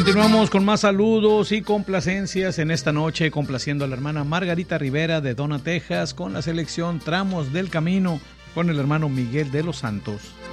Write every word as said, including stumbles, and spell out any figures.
Continuamos con más saludos y complacencias en esta noche, complaciendo a la hermana Margarita Rivera de Donna, Texas, con la selección Tramos del Camino, con el hermano Miguel de los Santos.